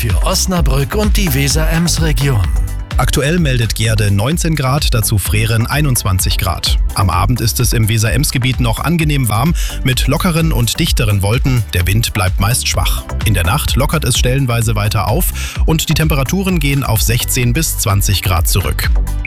für Osnabrück und die Weser-Ems-Region. Aktuell meldet Gerde 19 Grad, dazu Freren 21 Grad. Am Abend ist es im Weser-Ems-Gebiet noch angenehm warm mit lockeren und dichteren Wolken. Der Wind bleibt meist schwach. In der Nacht lockert es stellenweise weiter auf und die Temperaturen gehen auf 16 bis 20 Grad zurück.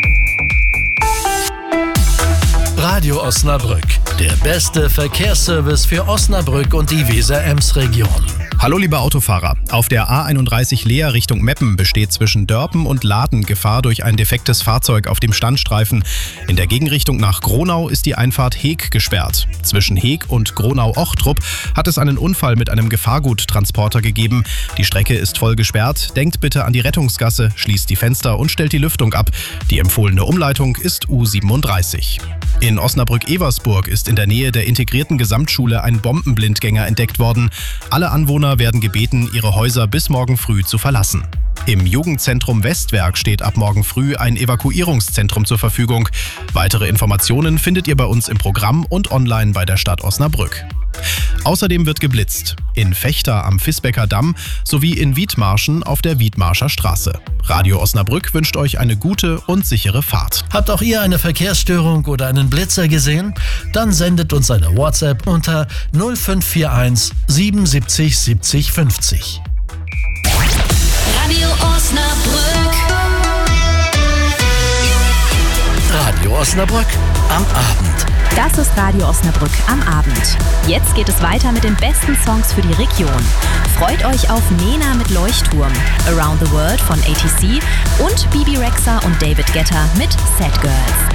Radio Osnabrück, der beste Verkehrsservice für Osnabrück und die Weser-Ems-Region. Hallo liebe Autofahrer, auf der A31 Leer Richtung Meppen besteht zwischen Dörpen und Laden Gefahr durch ein defektes Fahrzeug auf dem Standstreifen. In der Gegenrichtung nach Gronau ist die Einfahrt Heeg gesperrt. Zwischen Heeg und Gronau-Ochtrup hat es einen Unfall mit einem Gefahrguttransporter gegeben. Die Strecke ist voll gesperrt. Denkt bitte an die Rettungsgasse, schließt die Fenster und stellt die Lüftung ab. Die empfohlene Umleitung ist U37. In Osnabrück-Eversburg ist in der Nähe der integrierten Gesamtschule ein Bombenblindgänger entdeckt worden. Alle Anwohner werden gebeten, ihre Häuser bis morgen früh zu verlassen. Im Jugendzentrum Westwerk steht ab morgen früh ein Evakuierungszentrum zur Verfügung. Weitere Informationen findet ihr bei uns im Programm und online bei der Stadt Osnabrück. Außerdem wird geblitzt. In Vechta am Visbecker Damm sowie in Wiedmarschen auf der Wiedmarscher Straße. Radio Osnabrück wünscht euch eine gute und sichere Fahrt. Habt auch ihr eine Verkehrsstörung oder einen Blitzer gesehen? Dann sendet uns eine WhatsApp unter 0541 77 70 50. Radio Osnabrück. Radio Osnabrück am Abend. Das ist Radio Osnabrück am Abend. Jetzt geht es weiter mit den besten Songs für die Region. Freut euch auf Nena mit Leuchtturm, Around the World von ATC und Bibi Rexha und David Guetta mit Sad Girls.